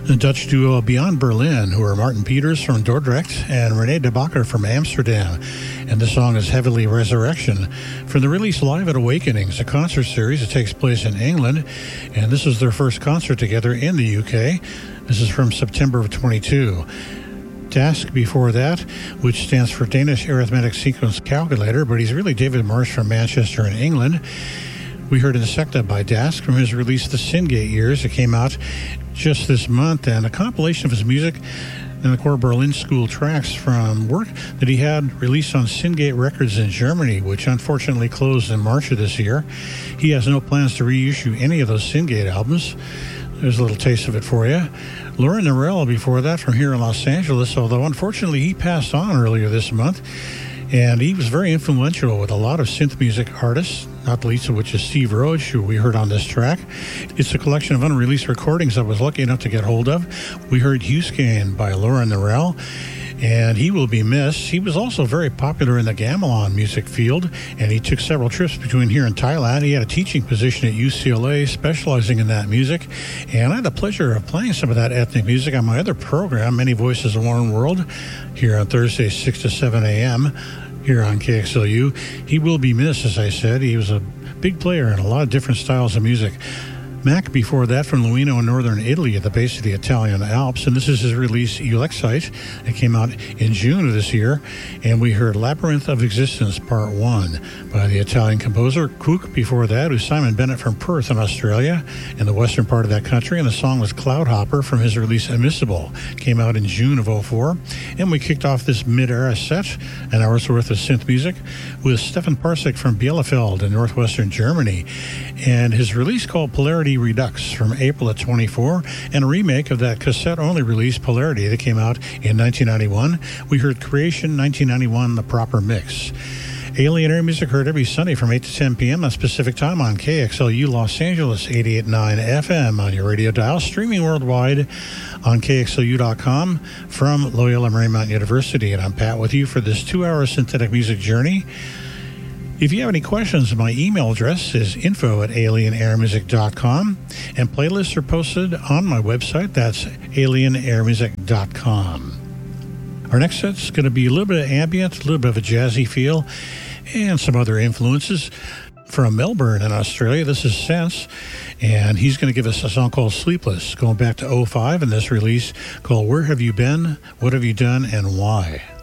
The Dutch duo Beyond Berlin, who are Martin Peters from Dordrecht and René de Bakker from Amsterdam. And the song is Heavenly Resurrection from the release Live at Awakenings, a concert series that takes place in England. And this is their first concert together in the UK. This is from September of 22. Dask before that, which stands for Danish Arithmetic Sequence Calculator, but he's really David Marsh from Manchester in England. We heard Insecta by Dask from his release The Singate Years. It came out just this month, and a compilation of his music and the core Berlin School tracks from work that he had released on Singate Records in Germany, which unfortunately closed in March of this year. He has no plans to reissue any of those Singate albums. There's a little taste of it for you. Lauren Norell before that from here in Los Angeles, although unfortunately he passed on earlier this month. And he was very influential with a lot of synth music artists, not the least of which is Steve Roach, who we heard on this track. It's a collection of unreleased recordings I was lucky enough to get hold of. We heard Hughscan by Lauren Norell, and he will be missed. He was also very popular in the gamelan music field, and he took several trips between here and Thailand. He had a teaching position at UCLA specializing in that music, and I had the pleasure of playing some of that ethnic music on my other program, Many Voices of One World, here on Thursdays 6 to 7 a.m., here on KXLU. He will be missed, as I said. He was a big player in a lot of different styles of music. Mac before that from Luino in northern Italy at the base of the Italian Alps, and this is his release Eulexite. It came out in June of this year, and we heard Labyrinth of Existence Part 1 by the Italian composer Cook before that, who's Simon Bennett from Perth in Australia, in the western part of that country, and the song was Cloudhopper from his release Immiscible. Came out in June of 04, and we kicked off this mid-era set, an hour's worth of synth music, with Stefan Parsik from Bielefeld in northwestern Germany, and his release called Polarity Redux from April of 24, and a remake of that cassette-only release Polarity that came out in 1991. We heard Creation 1991, the proper mix. Alien Air Music heard every Sunday from 8 to 10 p.m. on Pacific Time on KXLU Los Angeles 88.9 FM on your radio dial, streaming worldwide on KXLU.com from Loyola Marymount University. And I'm Pat with you for this 2-hour synthetic music journey. If you have any questions, my email address is info@alienairmusic.com, and playlists are posted on my website. That's alienairmusic.com. Our next set's going to be a little bit of ambient, a little bit of a jazzy feel, and some other influences. From Melbourne in Australia, this is Sense, and he's going to give us a song called Sleepless, going back to 05, and this release called Where Have You Been, What Have You Done, and Why?